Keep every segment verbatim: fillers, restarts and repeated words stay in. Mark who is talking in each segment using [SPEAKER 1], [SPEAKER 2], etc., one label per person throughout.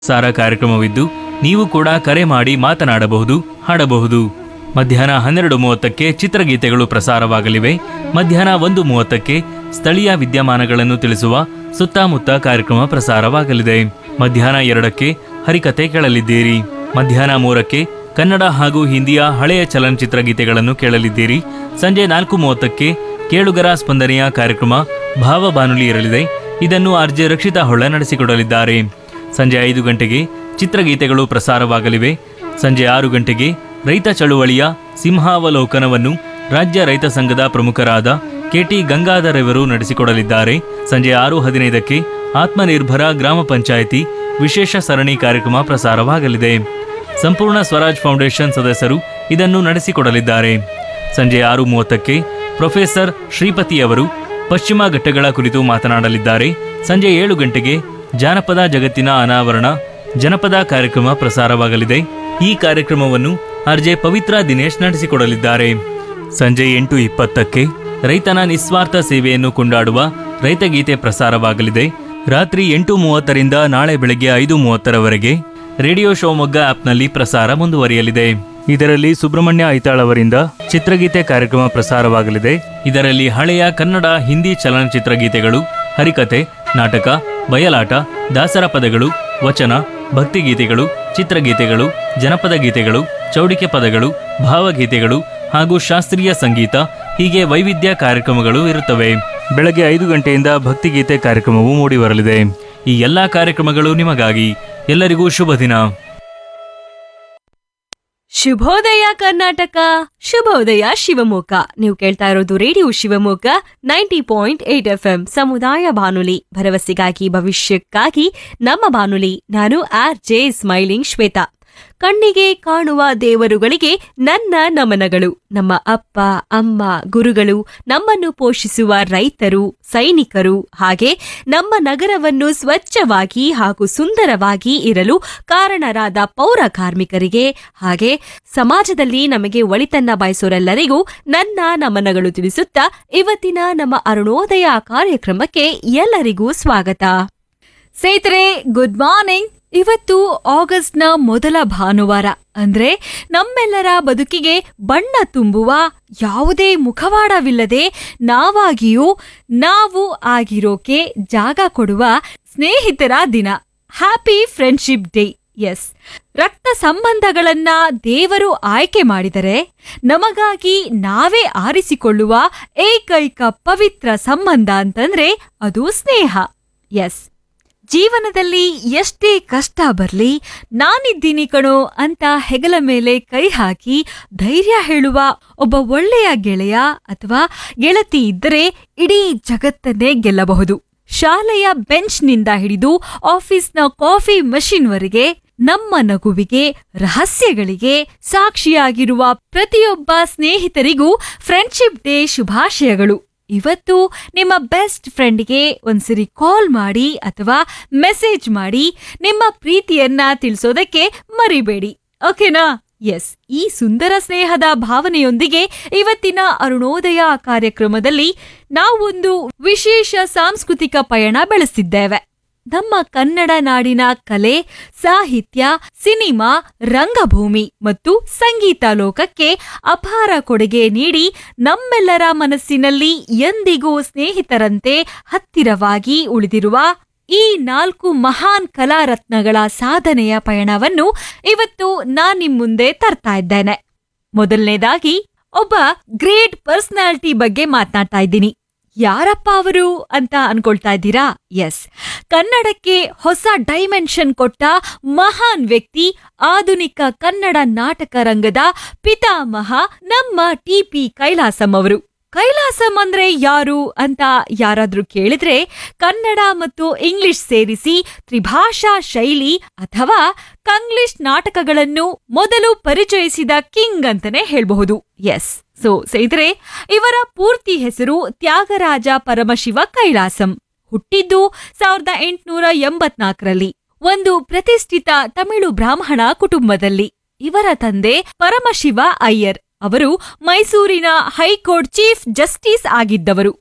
[SPEAKER 1] ಸಾರ ಕಾರ್ಯಕ್ರಮವಿದ್ದು ನೀವು ಕೂಡ ಕರೆ ಮಾಡಿ ಮಾತನಾಡಬಹುದು, ಹಾಡಬಹುದು. ಮಧ್ಯಾಹ್ನ ಹನ್ನೆರಡು ಮೂವತ್ತಕ್ಕೆ ಚಿತ್ರಗೀತೆಗಳು ಪ್ರಸಾರವಾಗಲಿವೆ. ಮಧ್ಯಾಹ್ನ ಒಂದು ಮೂವತ್ತಕ್ಕೆ ಸ್ಥಳೀಯ ವಿದ್ಯಮಾನಗಳನ್ನು ತಿಳಿಸುವ ಸುತ್ತಮುತ್ತ ಕಾರ್ಯಕ್ರಮ ಪ್ರಸಾರವಾಗಲಿದೆ. ಮಧ್ಯಾಹ್ನ ಎರಡಕ್ಕೆ ಹರಿಕತೆ ಕೇಳಲಿದ್ದೀರಿ. ಮಧ್ಯಾಹ್ನ ಮೂರಕ್ಕೆ ಕನ್ನಡ ಹಾಗೂ ಹಿಂದಿಯ ಹಳೆಯ ಚಲನಚಿತ್ರ ಗೀತೆಗಳನ್ನು ಕೇಳಲಿದ್ದೀರಿ. ಸಂಜೆ ನಾಲ್ಕು ಮೂವತ್ತಕ್ಕೆ ಕೇಳುಗರ ಸ್ಪಂದನೆಯ ಕಾರ್ಯಕ್ರಮ ಭಾವ ಬಾನುಲಿ ಇರಲಿದೆ. ಇದನ್ನು ಆರ್ಜೆ ರಕ್ಷಿತಾ ಹೊಳ್ಳ ನಡೆಸಿಕೊಡಲಿದ್ದಾರೆ. ಸಂಜೆ ಐದು ಗಂಟೆಗೆ ಚಿತ್ರಗೀತೆಗಳು ಪ್ರಸಾರವಾಗಲಿವೆ. ಸಂಜೆ ಆರು ಗಂಟೆಗೆ ರೈತ ಚಳುವಳಿಯ ಸಿಂಹಾವಲೋಕನವನ್ನು ರಾಜ್ಯ ರೈತ ಸಂಘದ ಪ್ರಮುಖರಾದ ಕೆಟಿ ಗಂಗಾಧರ್ ಇವರು ನಡೆಸಿಕೊಡಲಿದ್ದಾರೆ. ಸಂಜೆ ಆರು ಹದಿನೈದಕ್ಕೆ ಆತ್ಮನಿರ್ಭರ ಗ್ರಾಮ ಪಂಚಾಯಿತಿ ವಿಶೇಷ ಸರಣಿ ಕಾರ್ಯಕ್ರಮ ಪ್ರಸಾರವಾಗಲಿದೆ. ಸಂಪೂರ್ಣ ಸ್ವರಾಜ್ ಫೌಂಡೇಶನ್ ಸದಸ್ಯರು ಇದನ್ನು ನಡೆಸಿಕೊಡಲಿದ್ದಾರೆ. ಸಂಜೆ ಆರು ಮೂವತ್ತಕ್ಕೆ ಪ್ರೊಫೆಸರ್ ಶ್ರೀಪತಿ ಅವರು ಪಶ್ಚಿಮ ಘಟ್ಟಗಳ ಕುರಿತು ಮಾತನಾಡಲಿದ್ದಾರೆ. ಸಂಜೆ ಏಳು ಗಂಟೆಗೆ ಜಾನಪದ ಜಗತ್ತಿನ ಅನಾವರಣ ಜನಪದ ಕಾರ್ಯಕ್ರಮ ಪ್ರಸಾರವಾಗಲಿದೆ. ಈ ಕಾರ್ಯಕ್ರಮವನ್ನು ಆರ್ಜೆ ಪವಿತ್ರ ದಿನೇಶ್ ನಡೆಸಿಕೊಡಲಿದ್ದಾರೆ. ಸಂಜೆ ಎಂಟು ಇಪ್ಪತ್ತಕ್ಕೆ ರೈತನ ನಿಸ್ವಾರ್ಥ ಸೇವೆಯನ್ನು ಕೊಂಡಾಡುವ ರೈತಗೀತೆ ಪ್ರಸಾರವಾಗಲಿದೆ. ರಾತ್ರಿ ಎಂಟು ಮೂವತ್ತರಿಂದ ನಾಳೆ ಬೆಳಗ್ಗೆ ಐದು ಮೂವತ್ತರವರೆಗೆ ರೇಡಿಯೋ ಶಿವಮೊಗ್ಗ ಆಪ್ನಲ್ಲಿ ಪ್ರಸಾರ ಮುಂದುವರಿಯಲಿದೆ. ಇದರಲ್ಲಿ ಸುಬ್ರಹ್ಮಣ್ಯ ಐತಾಳ್ ಅವರಿಂದ ಚಿತ್ರಗೀತೆ ಕಾರ್ಯಕ್ರಮ ಪ್ರಸಾರವಾಗಲಿದೆ. ಇದರಲ್ಲಿ ಹಳೆಯ ಕನ್ನಡ, ಹಿಂದಿ ಚಲನಚಿತ್ರ ಗೀತೆಗಳು, ಹರಿಕತೆ, ನಾಟಕ, ಬಯಲಾಟ, ದಾಸರ ಪದಗಳು, ವಚನ, ಭಕ್ತಿಗೀತೆಗಳು, ಚಿತ್ರಗೀತೆಗಳು, ಜನಪದ ಗೀತೆಗಳು, ಚೌಡಿಕೆ ಪದಗಳು, ಭಾವಗೀತೆಗಳು ಹಾಗೂ ಶಾಸ್ತ್ರೀಯ ಸಂಗೀತ ಹೀಗೆ ವೈವಿಧ್ಯ ಕಾರ್ಯಕ್ರಮಗಳು ಇರುತ್ತವೆ. ಬೆಳಗ್ಗೆ ಐದು ಗಂಟೆಯಿಂದ ಭಕ್ತಿಗೀತೆ ಕಾರ್ಯಕ್ರಮವು ಮೂಡಿಬರಲಿದೆ. ಈ ಎಲ್ಲಾ ಕಾರ್ಯಕ್ರಮಗಳು ನಿಮಗಾಗಿ. ಎಲ್ಲರಿಗೂ ಶುಭ ದಿನ.
[SPEAKER 2] ಶುಭೋದಯ ಕರ್ನಾಟಕ, ಶುಭೋದಯ ಶಿವಮೊಗ್ಗ. ನೀವು ಕೇಳ್ತಾ ಇರೋದು radio Shivamogga ninety point eight F M ಸಮುದಾಯ ಬಾನುಲಿ, ಭರವಸೆಗಾಗಿ ಭವಿಷ್ಯಕ್ಕಾಗಿ ನಮ್ಮ ಬಾನುಲಿ. ನಾನು ಆರ್ ಜೆ ಸ್ಮೈಲಿಂಗ್ ಶ್ವೇತಾ. ಕಣ್ಣಿಗೆ ಕಾಣುವ ದೇವರುಗಳಿಗೆ ನನ್ನ ನಮನಗಳು. ನಮ್ಮ ಅಪ್ಪ ಅಮ್ಮ ಗುರುಗಳು, ನಮ್ಮನ್ನು ಪೋಷಿಸುವ ರೈತರು, ಸೈನಿಕರು, ಹಾಗೆ ನಮ್ಮ ನಗರವನ್ನು ಸ್ವಚ್ಛವಾಗಿ ಹಾಗೂ ಸುಂದರವಾಗಿ ಇರಲು ಕಾರಣರಾದ ಪೌರ ಕಾರ್ಮಿಕರಿಗೆ, ಹಾಗೆ ಸಮಾಜದಲ್ಲಿ ನಮಗೆ ಒಳಿತನ್ನ ಬಯಸೋರೆಲ್ಲರಿಗೂ ನನ್ನ ನಮನಗಳು ತಿಳಿಸುತ್ತಾ ಇವತ್ತಿನ ನಮ್ಮ ಅರುಣೋದಯ ಕಾರ್ಯಕ್ರಮಕ್ಕೆ ಎಲ್ಲರಿಗೂ ಸ್ವಾಗತ. ಸ್ನೇಹಿತರೆ, ಗುಡ್ ಮಾರ್ನಿಂಗ್. ಇವತ್ತು ಆಗಸ್ಟ್ನ ಮೊದಲ ಭಾನುವಾರ, ಅಂದ್ರೆ ನಮ್ಮೆಲ್ಲರ ಬದುಕಿಗೆ ಬಣ್ಣ ತುಂಬುವ, ಯಾವುದೇ ಮುಖವಾಡವಿಲ್ಲದೆ ನಾವಾಗಿಯೂ ನಾವು ಆಗಿರೋಕೆ ಜಾಗ ಕೊಡುವ ಸ್ನೇಹಿತರ ದಿನ. Happy friendship day. ಎಸ್, ರಕ್ತ ಸಂಬಂಧಗಳನ್ನ ದೇವರು ಆಯ್ಕೆ ಮಾಡಿದರೆ ನಮಗಾಗಿ ನಾವೇ ಆರಿಸಿಕೊಳ್ಳುವ ಏಕೈಕ ಪವಿತ್ರ ಸಂಬಂಧ ಅಂತಂದ್ರೆ ಅದು ಸ್ನೇಹ. ಎಸ್, ಜೀವನದಲ್ಲಿ ಎಷ್ಟೇ ಕಷ್ಟ ಬರ್ಲಿ, ನಾನಿದ್ದೀನಿ ಕಣೋ ಅಂತ ಹೆಗಲ ಮೇಲೆ ಕೈ ಹಾಕಿ ಧೈರ್ಯ ಹೇಳುವ ಒಬ್ಬ ಒಳ್ಳೆಯ ಗೆಳೆಯ ಅಥವಾ ಗೆಳತಿ ಇದ್ದರೆ ಇಡೀ ಜಗತ್ತನ್ನೇ ಗೆಲ್ಲಬಹುದು. ಶಾಲೆಯ ಬೆಂಚ್ನಿಂದ ಹಿಡಿದು ಆಫೀಸ್ನ ಕಾಫಿ ಮಷೀನ್ವರೆಗೆ ನಮ್ಮ ನಗುವಿಗೆ, ರಹಸ್ಯಗಳಿಗೆ ಸಾಕ್ಷಿಯಾಗಿರುವ ಪ್ರತಿಯೊಬ್ಬ ಸ್ನೇಹಿತರಿಗೂ ಫ್ರೆಂಡ್ಶಿಪ್ ಡೇ ಶುಭಾಶಯಗಳು. ಇವತ್ತು ನಿಮ್ಮ ಬೆಸ್ಟ್ ಫ್ರೆಂಡ್ಗೆ ಒಂದ್ಸರಿ ಕಾಲ್ ಮಾಡಿ ಅಥವಾ ಮೆಸೇಜ್ ಮಾಡಿ ನಿಮ್ಮ ಪ್ರೀತಿಯನ್ನ ತಿಳಿಸೋದಕ್ಕೆ ಮರಿಬೇಡಿ, ಓಕೆನಾ? ಎಸ್, ಈ ಸುಂದರ ಸ್ನೇಹದ ಭಾವನೆಯೊಂದಿಗೆ ಇವತ್ತಿನ ಅರುಣೋದಯ ಕಾರ್ಯಕ್ರಮದಲ್ಲಿ ನಾವೊಂದು ವಿಶೇಷ ಸಾಂಸ್ಕೃತಿಕ ಪಯಣ ಬೆಳೆಸಿದ್ದೇವೆ. ನಮ್ಮ ಕನ್ನಡ ನಾಡಿನ ಕಲೆ, ಸಾಹಿತ್ಯ, ಸಿನಿಮಾ, ರಂಗಭೂಮಿ ಮತ್ತು ಸಂಗೀತ ಲೋಕಕ್ಕೆ ಅಪಾರ ಕೊಡುಗೆ ನೀಡಿ ನಮ್ಮೆಲ್ಲರ ಮನಸ್ಸಿನಲ್ಲಿ ಎಂದಿಗೂ ಸ್ನೇಹಿತರಂತೆ ಹತ್ತಿರವಾಗಿ ಉಳಿದಿರುವ ಈ ನಾಲ್ಕು ಮಹಾನ್ ಕಲಾರತ್ನಗಳ ಸಾಧನೆಯ ಪಯಣವನ್ನು ಇವತ್ತು ನಾನ್ ನಿಮ್ ಮುಂದೆ ತರ್ತಾ ಇದ್ದೇನೆ. ಮೊದಲನೇದಾಗಿ ಒಬ್ಬ ಗ್ರೇಟ್ ಪರ್ಸನಾಲಿಟಿ ಬಗ್ಗೆ ಮಾತನಾಡ್ತಾ ಇದ್ದೀನಿ. ಯಾರಪ್ಪ ಅವರು ಅಂತ ಅನ್ಕೊಳ್ತಾ ಇದ್ದೀರಾ? ಎಸ್, ಕನ್ನಡಕ್ಕೆ ಹೊಸ ಡೈಮೆನ್ಷನ್ ಕೊಟ್ಟ ಮಹಾನ್ ವ್ಯಕ್ತಿ, ಆಧುನಿಕ ಕನ್ನಡ ನಾಟಕ ರಂಗದ ಪಿತಾಮಹ ನಮ್ಮ ಟಿ ಪಿ ಕೈಲಾಸಂ ಅವರು. ಕೈಲಾಸಂ ಅಂದ್ರೆ ಯಾರು ಅಂತ ಯಾರಾದ್ರೂ ಕೇಳಿದ್ರೆ ಕನ್ನಡ ಮತ್ತು ಇಂಗ್ಲಿಷ್ ಸೇರಿಸಿ ತ್ರಿಭಾಷಾ ಶೈಲಿ ಅಥವಾ ಕಂಗ್ಲಿಷ್ ನಾಟಕಗಳನ್ನು ಮೊದಲು ಪರಿಚಯಿಸಿದ ಕಿಂಗ್ ಅಂತಾನೆ ಹೇಳ್ಬಹುದು. ಎಸ್, ಸೊ ಸ್ನೇಹಿತರೆ, ಇವರ ಪೂರ್ತಿ ಹೆಸರು ತ್ಯಾಗರಾಜ ಪರಮಶಿವ ಕೈಲಾಸಂ. ಹುಟ್ಟಿದ್ದು ಸಾವಿರದ ಎಂಟುನೂರ ಎಂಬತ್ನಾಲ್ಕರಲ್ಲಿ ಒಂದು ಪ್ರತಿಷ್ಠಿತ ತಮಿಳು ಬ್ರಾಹ್ಮಣ ಕುಟುಂಬದಲ್ಲಿ. ಇವರ ತಂದೆ ಪರಮಶಿವ ಅಯ್ಯರ್ ಅವರು ಮೈಸೂರಿನ ಹೈಕೋರ್ಟ್ ಚೀಫ್ ಜಸ್ಟಿಸ್ ಆಗಿದ್ದವರು.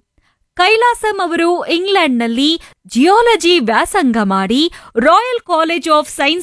[SPEAKER 3] ಕೈಲಾಸಂ ಅವರು ಇಂಗ್ಲೆಂಡ್ನಲ್ಲಿ ಜಿಯಾಲಜಿ ವ್ಯಾಸಂಗ ಮಾಡಿ ರಾಯಲ್ ಕಾಲೇಜ್ ಆಫ್ ಸೈನ್ಸ್